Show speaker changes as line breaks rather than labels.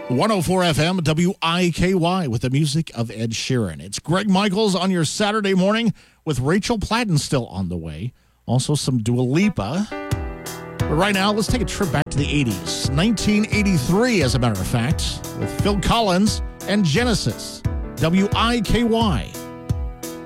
104 FM, WIKY, with the music of Ed Sheeran. It's Greg Michaels on your Saturday morning with Rachel Platten still on the way. Also some Dua Lipa. But right now, let's take a trip back to the 80s. 1983, as a matter of fact, with Phil Collins and Genesis. WIKY.